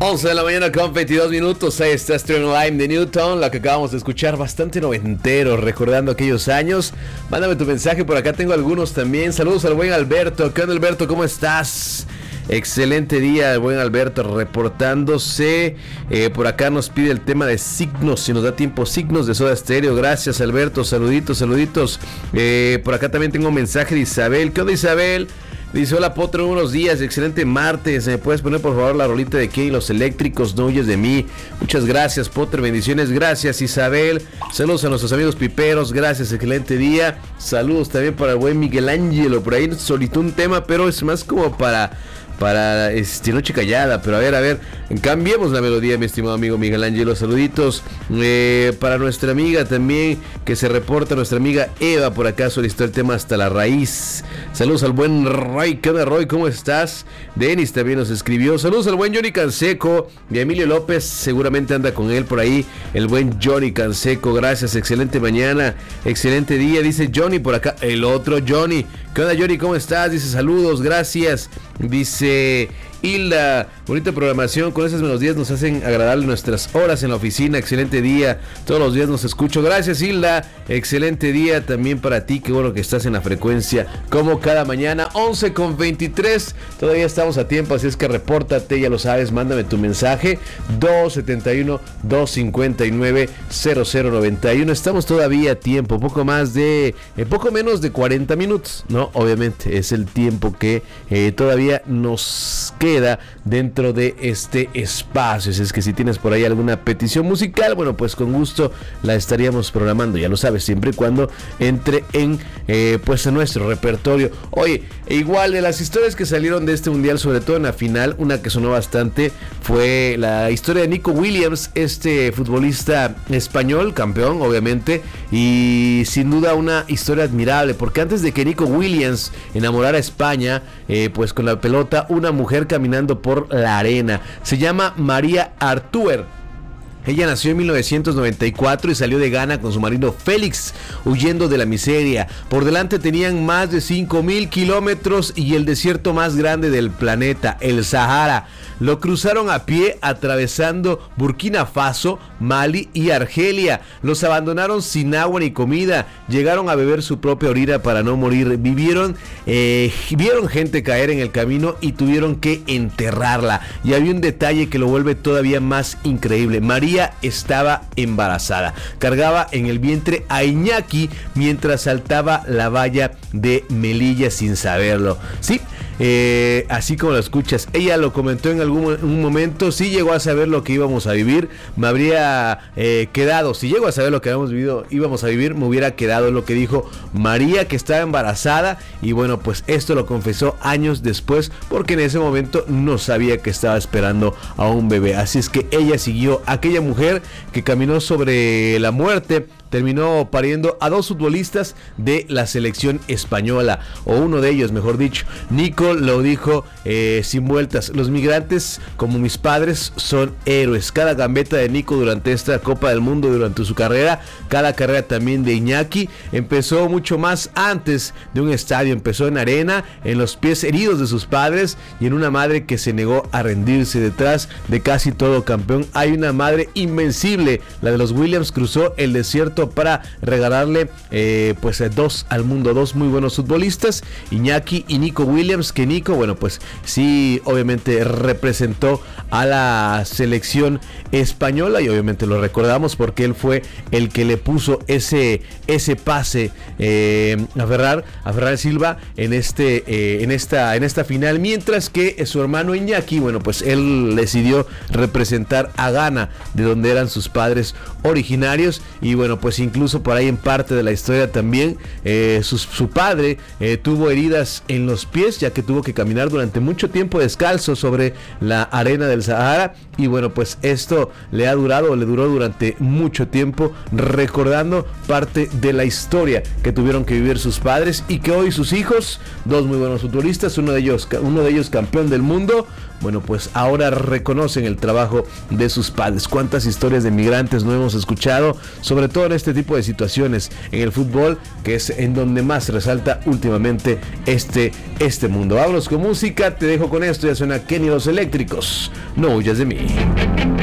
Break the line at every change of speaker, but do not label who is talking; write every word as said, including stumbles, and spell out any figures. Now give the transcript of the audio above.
once de la mañana con veintidós minutos. Ahí está Stream Live de Newton, la que acabamos de escuchar, bastante noventero, recordando aquellos años. Mándame tu mensaje, por acá tengo algunos también. Saludos al buen Alberto. ¿Qué onda, Alberto? ¿Cómo estás? Excelente día, el buen Alberto reportándose. Eh, por acá nos pide el tema de Signos, si nos da tiempo, Signos de Soda Stereo. Gracias, Alberto, saluditos, saluditos. Eh, por acá también tengo un mensaje de Isabel. ¿Qué onda, Isabel? Dice: hola, Potro, buenos días, excelente martes. ¿Me puedes poner por favor la rolita de Kenny, Los Eléctricos, No huyes de mí? Muchas gracias, Potro, bendiciones. Gracias, Isabel. Saludos a nuestros amigos piperos, gracias, excelente día. Saludos también para el buen Miguel Ángelo. Por ahí solicitó un tema, pero es más como para... para este Noche Callada, pero a ver, a ver, cambiemos la melodía, mi estimado amigo Miguel Ángelo. Saluditos eh, para nuestra amiga también que se reporta, nuestra amiga Eva, por acá solicitó el tema Hasta la Raíz. Saludos al buen Roy. ¿Qué onda, Roy? ¿Cómo estás? Denis también nos escribió. Saludos al buen Johnny Canseco y Emilio López, seguramente anda con él por ahí el buen Johnny Canseco. Gracias, excelente mañana, excelente día, dice Johnny por acá, el otro Johnny. ¿Qué onda, Johnny? ¿Cómo estás? Dice saludos, gracias. Dice Hilda, bonita programación, con esas melodías nos hacen agradable nuestras horas en la oficina. Excelente día, todos los días nos escucho. Gracias, Hilda, excelente día también para ti. Qué bueno que estás en la frecuencia como cada mañana. Once con veintitrés, todavía estamos a tiempo, así es que repórtate, ya lo sabes, mándame tu mensaje. Dos setenta y uno, dos cincuenta y nueve, cero cero noventa y uno. Estamos todavía a tiempo, poco más de eh, poco menos de cuarenta minutos, no, obviamente es el tiempo que eh, todavía nos queda dentro de este espacio. Así es que si tienes por ahí alguna petición musical, bueno, pues con gusto la estaríamos programando, ya lo sabes, siempre y cuando entre en eh, pues en nuestro repertorio. Oye, igual de las historias que salieron de este mundial, sobre todo en la final, una que sonó bastante fue la historia de Nico Williams, este futbolista español, campeón obviamente, y sin duda una historia admirable, porque antes de que Nico Williams enamorara a España, eh, pues con la pelota, una mujer caminando por la arena, se llama María Artuer. Ella nació en mil novecientos noventa y cuatro y salió de Ghana con su marido Félix, huyendo de la miseria. Por delante tenían más de cinco mil kilómetros y el desierto más grande del planeta, el Sahara. Lo cruzaron a pie, atravesando Burkina Faso, Mali y Argelia. Los abandonaron sin agua ni comida. Llegaron a beber su propia orina para no morir. Vivieron, eh, vieron gente caer en el camino y tuvieron que enterrarla. Y había un detalle que lo vuelve todavía más increíble. María estaba embarazada, cargaba en el vientre a Iñaki mientras saltaba la valla de Melilla sin saberlo. Sí, eh, así como lo escuchas, ella lo comentó en algún un momento. Si llegó a saber lo que íbamos a vivir, me habría eh, quedado, si llego a saber lo que habíamos vivido, íbamos a vivir, me hubiera quedado, lo que dijo María, que estaba embarazada. Y bueno, pues esto lo confesó años después, porque en ese momento no sabía que estaba esperando a un bebé. Así es que ella siguió, aquella mujer que caminó sobre la muerte, terminó pariendo a dos futbolistas de la selección española, o uno de ellos, mejor dicho. Nico lo dijo eh, sin vueltas: los migrantes, como mis padres, son héroes. Cada gambeta de Nico durante esta Copa del Mundo, durante su carrera, cada carrera también de Iñaki, empezó mucho más antes de un estadio. Empezó en arena, en los pies heridos de sus padres y en una madre que se negó a rendirse. Detrás de casi todo campeón hay una madre invencible. La de los Williams cruzó el desierto para regalarle eh, pues dos al mundo, dos muy buenos futbolistas, Iñaki y Nico Williams, que Nico, bueno, pues sí, obviamente representó a la selección española y obviamente lo recordamos porque él fue el que le puso ese, ese pase eh, a Ferran, a Ferran Silva en este eh, en esta en esta final, mientras que su hermano Iñaki, bueno, pues él decidió representar a Ghana, de donde eran sus padres originarios. Y bueno, pues incluso por ahí en parte de la historia también eh, su, su padre eh, tuvo heridas en los pies, ya que tuvo que caminar durante mucho tiempo descalzo sobre la arena del Sahara. Y bueno, pues esto le ha durado, le duró durante mucho tiempo, recordando parte de la historia que tuvieron que vivir sus padres y que hoy sus hijos, dos muy buenos futbolistas, uno de ellos, uno de ellos campeón del mundo, bueno, pues ahora reconocen el trabajo de sus padres. ¿Cuántas historias de migrantes no hemos escuchado? Sobre todo en este tipo de situaciones en el fútbol, que es en donde más resalta últimamente este, este mundo. Vámonos con música, te dejo con esto, ya suena Kenny Los Eléctricos, No huyas de mí.